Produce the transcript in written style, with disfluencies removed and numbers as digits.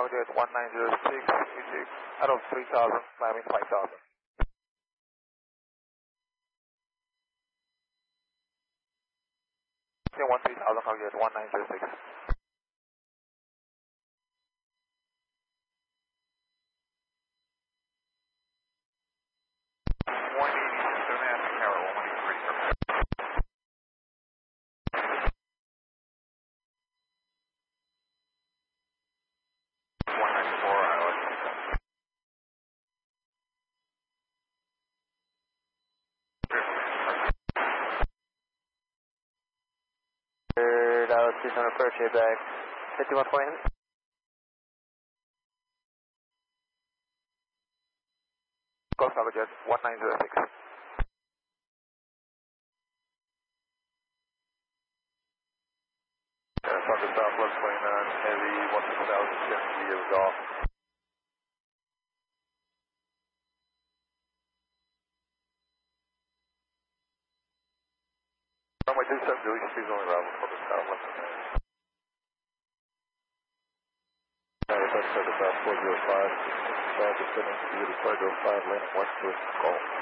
Target 1906, out of 3000, climbing 5000. 3000, target 1906. Dallas 600 approach, back 51.8. Coast target 1906. Target Southwest 29, heavy 10,000, years off. Runway 27, Julie, please only arrival for the Southwest. That's South 405, descending to 405, landing west to Gulf.